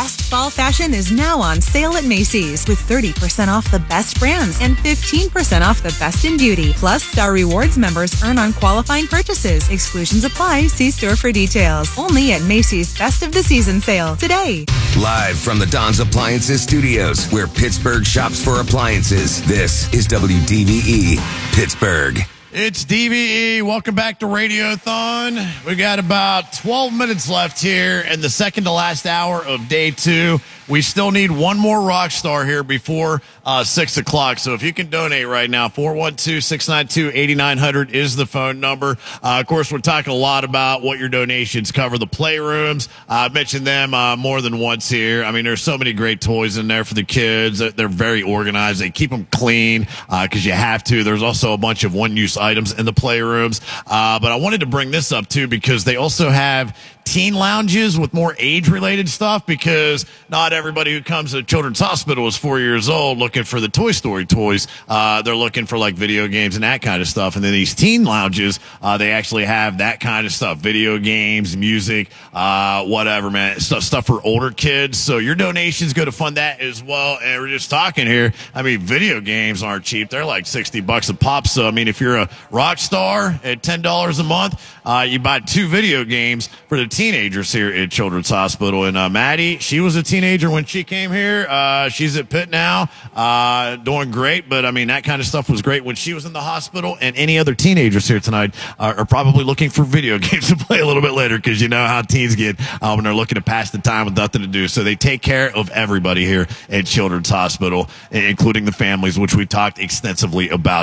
Best fall fashion is now on sale at Macy's with 30% off the best brands and 15% off the best in beauty. Plus, Star Rewards members earn on qualifying purchases. Exclusions apply. See store for details. Only at Macy's Best of the Season sale today. Live from the Don's Appliances Studios, where Pittsburgh shops for appliances, this is WDVE Pittsburgh. It's DVE. Welcome back to Radiothon. We got about 12 minutes left here in the second to last hour of day 2. We still need one more rock star here before 6 o'clock. So if you can donate right now, 412-692-8900 is the phone number. Of course, we're talking a lot about what your donations cover. The playrooms, I've mentioned them more than once here. I mean, there's so many great toys in there for the kids. They're very organized. They keep them clean because you have to. There's also a bunch of one-use items in the playrooms. But I wanted to bring this up, too, because they also have teen lounges with more age-related stuff, because not everybody who comes to Children's Hospital is 4 years old looking for the Toy Story toys. They're looking for, like, video games and that kind of stuff. And then these teen lounges, they actually have that kind of stuff, video games, music, whatever, man, stuff for older kids. So your donations go to fund that as well. And we're just talking here, I mean, video games aren't cheap. They're like $60 a pop. So, I mean, if you're a rock star at $10 a month, you buy 2 video games for the teenagers here at Children's Hospital. And Maddie, she was a teenager when she came here. She's at Pitt now, doing great. But, I mean, that kind of stuff was great when she was in the hospital. And any other teenagers here tonight are probably looking for video games to play a little bit later, because you know how teens get when they're looking to pass the time with nothing to do. So they take care of everybody here at Children's Hospital, including the families, which we talked extensively about